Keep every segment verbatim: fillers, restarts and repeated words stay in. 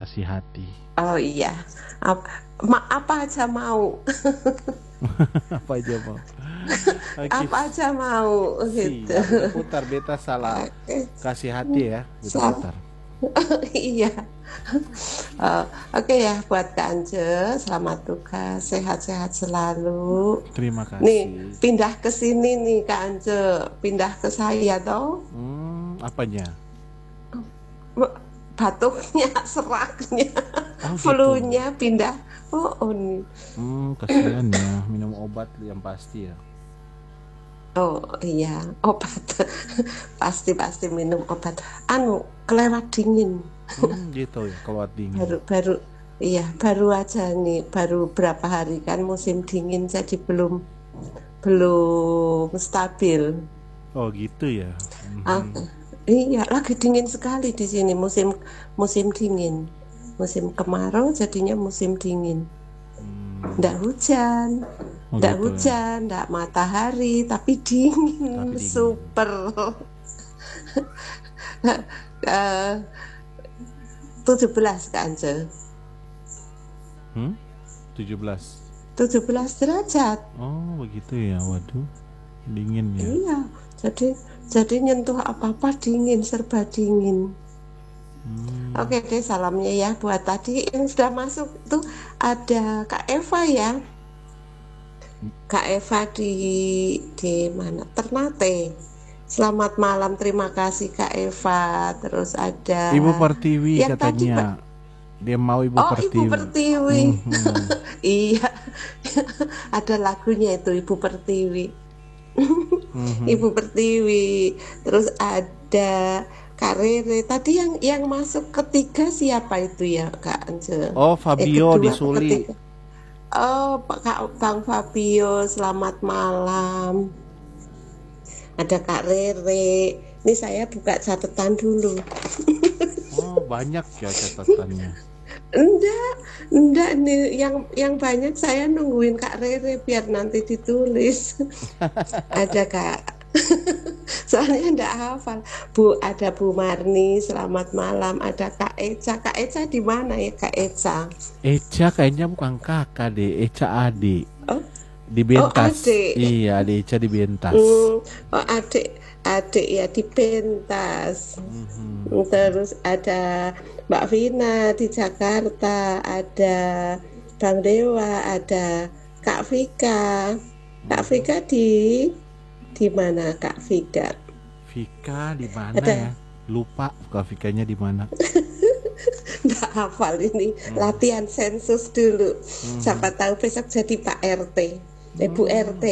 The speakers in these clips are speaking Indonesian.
kasih hati. Oh iya, apa, ma- apa aja mau, Apa aja mau. Oke, apa aja mau gitu. siap. Beta putar, beta salah Oke, kasih hati ya. Beta Sam. putar. Iya. Oh, Oke ya buat Kak Ance, selamat tugas, sehat-sehat selalu. Terima Nih, kasih. pindah ke sini nih Kak Ance, pindah ke saya toh. Hmm, apanya? B- Batuknya, seraknya, Oh gitu. flu-nya pindah. Oh, oh nih. Hmm, kasihan ya. Minum obat yang pasti ya. Oh iya, obat. Pasti pasti minum obat. Anu, kelewat dingin. Hmm, gitu ya. Keluar dingin. Baru baru iya, baru aja nih, baru berapa hari kan musim dingin jadi belum belum stabil. Oh gitu ya. Ah, Mhm. iya, lagi dingin sekali di sini musim musim dingin. Musim kemarau jadinya musim dingin. Hmm, Nggak hujan, oh nggak gitu ya. hujan, nggak matahari, tapi dingin, Tapi dingin. super. Eh, tujuh belas kan, Ce? Hmm? Tujuh belas. tujuh belas derajat. Oh begitu ya. Waduh. Dingin ya. Iya, jadi jadi nyentuh apa-apa dingin, serba dingin. Hmm. Oke deh, salamnya ya buat tadi yang sudah masuk tuh ada Kak Eva ya. Kak Eva di di mana? Ternate. Selamat malam, terima kasih Kak Eva. Terus ada Ibu Pertiwi yang tadi katanya. Pak. Dia mau Ibu Oh, Ibu Pertiwi. Pertiwi. Mhm. Iya, ada lagunya itu Ibu Pertiwi. Mhm. Ibu Pertiwi. Terus ada Kak Rere. Tadi yang yang masuk ketiga siapa itu ya Kak Ance? Oh Eh Fabio kedua atau disuli. ketiga? Oh, Pak Kak Bang Fabio, selamat malam. Ada Kak Rere. Ini saya buka catatan dulu. Oh banyak ya catatannya. Enggak, enggak nih yang yang banyak saya nungguin Kak Rere biar nanti ditulis. Ada Kak. Soalnya enggak hafal. Bu, ada Bu Marni, selamat malam. Ada Kak Eca. Kak Eca di mana ya Kak Eca? Eca kayaknya bukan kakak deh. Eca adik. Oh, Di oh Bentas. adik. Iya adik Eca di Bentas. Hmm, oh adik, adik ya di pentas. Mhm. Terus ada Mbak Vina di Jakarta, ada Bang Dewa, ada Kak Vika. Kak Mhm. Vika di di mana Kak Vika? Vika di mana Ada ya? Lupa Kak Vikanya di mana. nggak hafal ini Mhm. latihan sensus dulu. Siapa Mhm. tahu besok jadi Pak R T, eh, Bu R T. Hmm.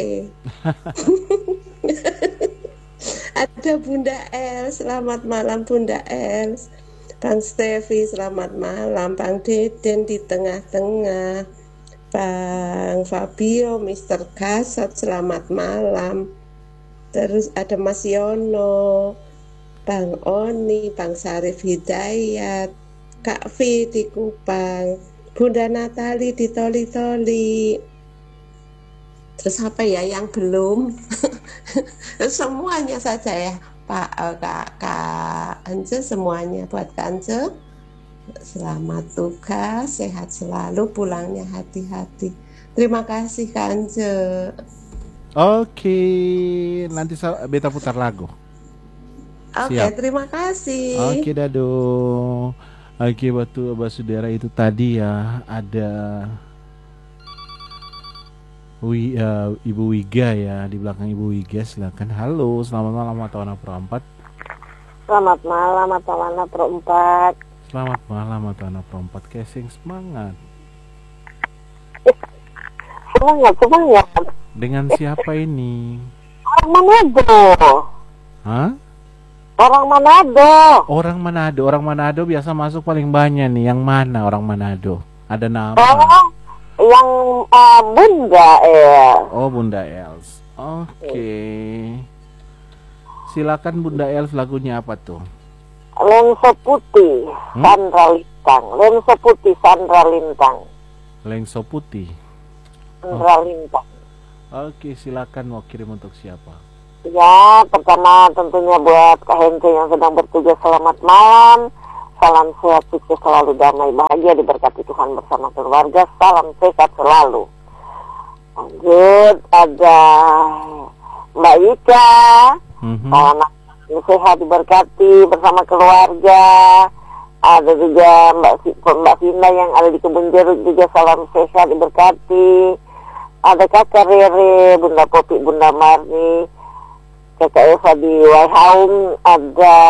Ada Bunda Els, selamat malam Bunda Els. Bang Stevi, selamat malam. Bang Deden di tengah-tengah. Bang Fabio, Mister Gasot, selamat malam. Terus ada Mas Yono, Bang Oni, Bang Sarif Hidayat, Kak V di Kupang, Bunda Natali di Toli-Toli. Terus apa ya yang belum? Semuanya saja ya, Pak eh, Kak, Kak Ance, semuanya buat Kak Ance. Selamat tugas, sehat selalu, pulangnya hati-hati. Terima kasih Kak Ance. Oke, nanti sa- beta putar lagu. Oke, Siap. terima kasih. Oke, dado. Oke, batu basudara itu tadi ya ada Wi, eh, Ibu Wiga ya di belakang Ibu Wiga. Silakan. Halo, selamat malam atau anak perempat. Selamat malam atau mana perempat. Selamat malam atau anak perempat. Casing semangat. Semangat, semangat. Dengan siapa ini? Orang Manado. Hah? Orang Manado. Orang Manado. Orang Manado biasa masuk paling banyak nih. Yang mana orang Manado? Ada nama? Oh, yang uh, Bunda ya. Oh, Bunda Els. Oke. Silakan Bunda Els, lagunya apa tuh? Lensa putih, Hmm? Sandra Lintang. Lensa putih, Sandra Lintang. Lengso putih. Sandra Lintang. Oke, silakan mau kirim untuk siapa? Ya, pertama tentunya buat Kak Hence yang sedang bertugas, selamat malam. Salam sehat, sukses selalu, damai, bahagia, diberkati Tuhan bersama keluarga. Salam sehat selalu. Lanjut, ada Mbak Ika. Mhm. Salam sehat, diberkati bersama keluarga. Ada juga Mbak Si- Mbak Vina yang ada di Kebun Jeruk juga, salam sehat, diberkati. Ada Kakak Rere, Bunda Popi, Bunda Marni, Kakak Eva di Waihaung, ada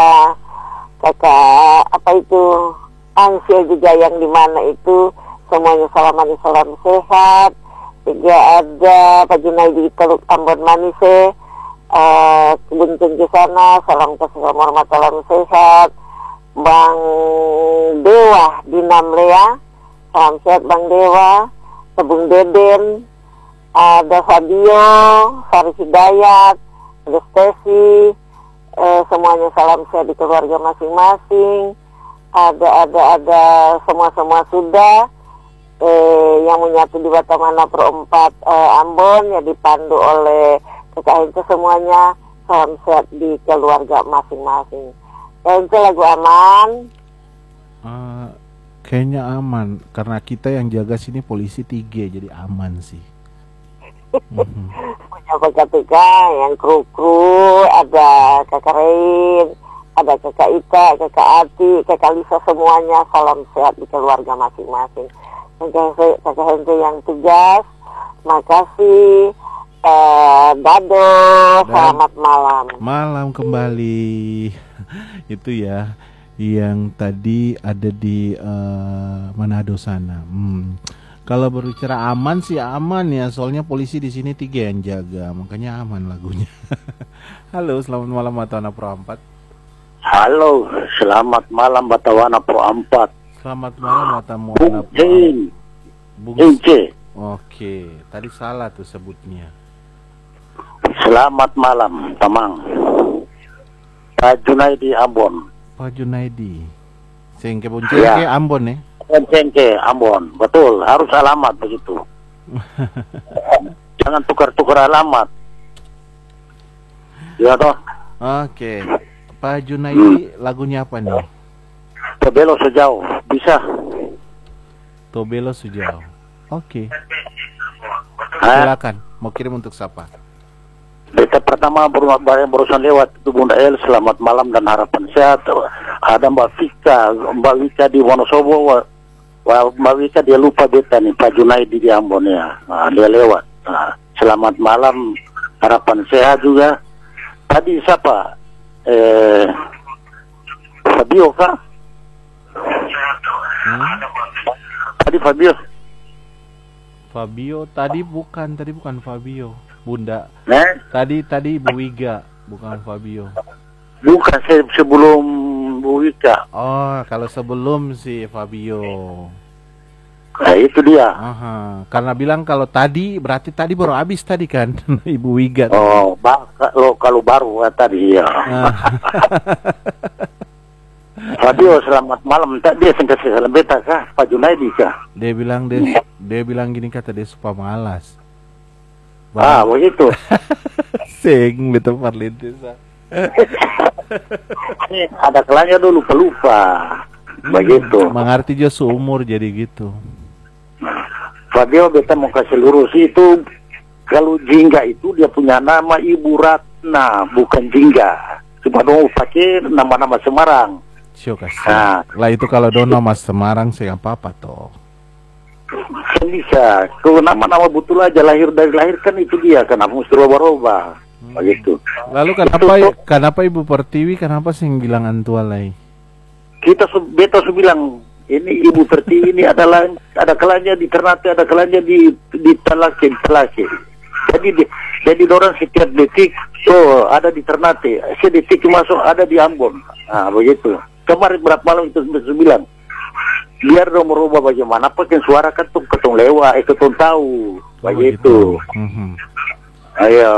Kakak apa itu Ansia juga yang di mana itu, semuanya salaman salam sehat. Juga ada Pak Junaidi di Teluk Ambon Manise, uh, Kebun Cengki sana, salam kasih salam hormat, salam sehat. Bang Dewa di Namlea, salam sehat Bang Dewa. Tebung Deden, ada Fabio, Faris Hidayat, ada Stesi, eh, semuanya salam sehat di keluarga masing-masing. Ada ada ada semua semua sudah eh, yang menyatu di Batamana Perempat eh, Ambon, yang dipandu oleh Kakak Hence, semuanya salam sehat di keluarga masing-masing. Hence, lagu aman. Uh, kayaknya aman karena kita yang jaga sini polisi tiga, jadi aman sih. Mhm. Punya Pak K T K, yang kru-kru, ada Kakak Rein, ada Kakak Ika, Kakak Ati, Kakak Lisa, semuanya salam sehat di keluarga masing-masing. Kakak Kakak Hente yang tugas, makasih. Eh, Dado, selamat malam. Malam kembali. Itu ya yang tadi ada di eh, Manado sana. Hmm. Kalau berbicara aman sih aman ya, soalnya polisi di sini tiga yang jaga, makanya aman lagunya. Halo, selamat malam Batawana Pro empat. Halo, selamat malam Batawana Pro empat. Selamat malam Batawana Bung Pro Jin, Bung. Ince. Oke, tadi salah tuh sebutnya. Selamat malam, Tamang. Pak Junaidi Ambon. Pak Junaidi. Sengke Boncengke Ya. Ambon ya. Cengke Ambon, betul. Harus alamat begitu. Jangan tukar-tukar alamat. Ya toh. Oke. Pak Junaidi lagunya apa nih? Tebelo sejauh bisa. Tobelo Sujau. Oke. Hah? Silakan. Mau kirim untuk siapa? Berita pertama baru yang barusan lewat itu Bunda El, selamat malam dan harapan sehat. Ada Mbak Vika, Mbak Wika di Wonosobo. Wah, Mbak Wika dia lupa beta nih, Pak Junaidi di Ambon ya. Nah, dia lewat. Nah, selamat malam, harapan sehat juga. Tadi siapa? Eh, Fabio kah? Hmm? Tadi Fabio. Fabio tadi bukan, tadi bukan Fabio. Bunda. Eh? Tadi tadi Ibu Wiga, bukan Fabio. Bukan se- sebelum Bu Wika. Oh, kalau sebelum si Fabio. Nah, itu dia. Aha, karena bilang kalau tadi berarti tadi baru habis tadi kan Ibu Wiga. Oh, ba- kalau kalau baru ah, tadi ya. Ah. Fabio, selamat malam. Tak dia sengkak salam beta kah? Pak Junaidi kah? Dia bilang dia dia bilang gini, kata dia suka malas. Ah, begitu. Sing betul parlintis. Ini ada kelanya dulu pelupa. Begitu. Mengerti juga seumur jadi gitu. Fabio, beta mau kasih lurus itu. Kalau Jingga itu dia punya nama Ibu Ratna, bukan Jingga. Cuma dong pakai nama-nama Semarang. Sio kasih. Ah. Lah itu kalau dono Mas Semarang sih nggak apa-apa toh. Kan bisa. Kalau nama-nama betul aja lahir dari lahir kan itu dia. Kenapa mesti roba-roba? Begitu. Lalu kenapa kenapa Ibu Pertiwi kenapa sih yang bilang antualai? Kita su- beta su bilang ini Ibu Pertiwi ini adalah ada kelanya di Ternate, ada kelanya di di Talake, di Talake. Jadi di, jadi orang setiap detik so ada di Ternate, sedetik masuk ada di Ambon. Nah, begitu. Kemarin berapa malam itu su bilang biar dong merubah bagaimana pakai suara kan tuh ketong lewat, eh ketong tahu. Begitu. Oh, gitu. Mhm. Ayo.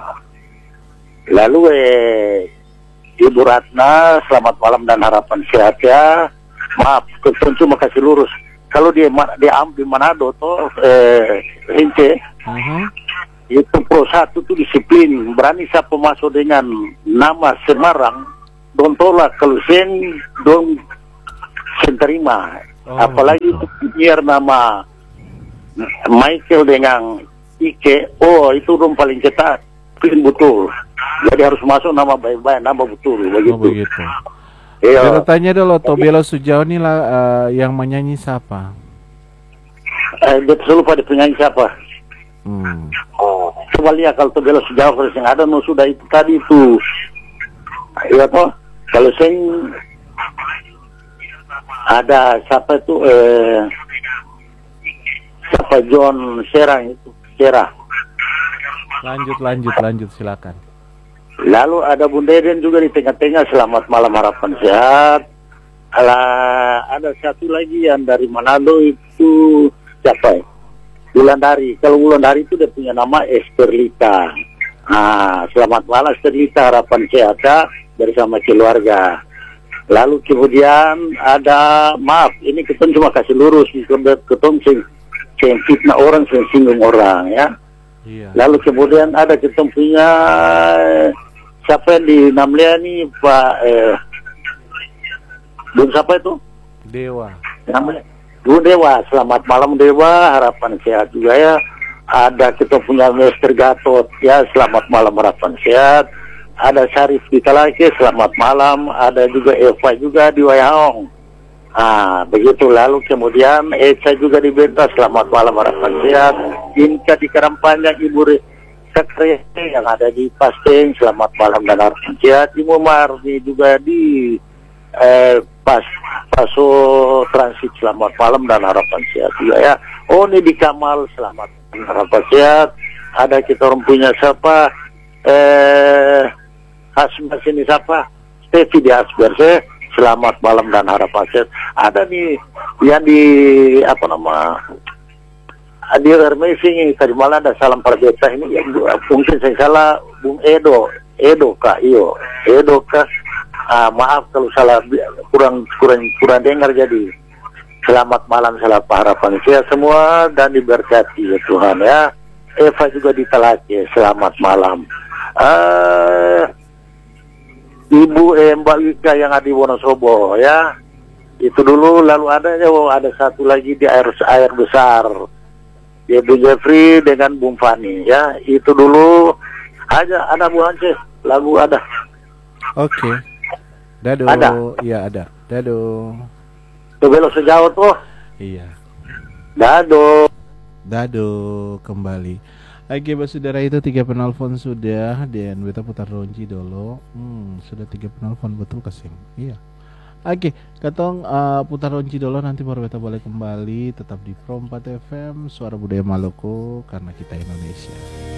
Lalu eh Ibu Ratna, selamat malam dan harapan sehat ya. Maaf, tentu makasih lurus. Kalau dia dia ambil Manado toh eh Hence, Mhm. itu pro satu tuh disiplin. Berani siapa masuk dengan nama Semarang, don tolak. Kalau sen don saya terima. Oh, Apalagi begitu. itu penyiar nama Michael dengan Ike, oh itu rum paling cetak, pin betul. Jadi harus masuk nama baik-baik, nama betul, begitu. Oh begitu. Iya. Kita tanya dulu, Tobelo Sujau ini lah uh, yang menyanyi siapa? Eh, dia selalu pada penyanyi siapa? Hmm. Oh, coba lihat kalau Tobelo Sujau kalau yang ada, no sudah itu tadi itu. Iya toh, kalau saya ada siapa itu eh siapa John Serang itu Serah. Lanjut, lanjut, lanjut, silakan. Lalu ada Bunda Eden juga di tengah-tengah, selamat malam harapan sehat. Alah, ada satu lagi yang dari Manado itu siapa ya? Wulandari. Kalau Wulandari itu dia punya nama Esterlita. Ah, selamat malam Esterlita, harapan sehat bersama keluarga. Lalu kemudian ada, maaf, ini ketemu cuma kasih lurus, ketemu sing, sing fitnah orang, sing singgung orang ya. Iya. Lalu kemudian ada ketemu punya siapa yang di Namlia ini Pak eh, belum siapa itu? Dewa. Namanya Bu Dewa. Selamat malam Dewa, harapan sehat juga ya. Ada kita punya Mister Gatot ya, selamat malam harapan sehat. Ada Syarif di Talake, selamat malam. Ada juga Eva juga di Wayahong. Ah, begitu. Lalu kemudian Eca juga di Benta, selamat malam harapan sehat. Inka di Karampanjang, Ibu Re Sekre yang ada di Pasteng, selamat malam dan harapan sehat. Ibu Marni juga di eh, Pas Paso Transit, selamat malam dan harapan sehat juga ya. Oh, ini di Kamal, selamat dan harapan sehat. Ada kita orang punya siapa? Eh, Hasbas ini siapa? Stevi di Hasbas, eh. Selamat malam dan harapan sehat. Ada nih yang di apa nama di Hermesing tadi malam ada salam perbeta ini yang mungkin saya salah Bung Edo Edo kak iyo Edo kak ah, maaf kalau salah kurang kurang kurang dengar, jadi selamat malam, selamat harapan sehat semua dan diberkati ya Tuhan ya. Eva juga di Talake, selamat malam. Uh, Ibu eh, Mbak Wika yang ada di Wonosobo ya, itu dulu. Lalu ada oh, ada satu lagi di air air besar, Ibu Jeffrey dengan Bung Fani ya, itu dulu aja. Ada Bu Hances lagu ada. Oke. Dado. Ada. Iya ada. Dado. Tobelo sejauh tuh. Iya. Dado. Dado kembali. Oke, Bapak saudara, itu tiga penelpon sudah dan kita putar ronji dulu. Hmm, sudah tiga penelpon betul kasing. Iya. Oke, katong uh, putar ronji dulu, nanti baru kita boleh kembali tetap di Pro empat F M Suara Budaya Maluku karena kita Indonesia.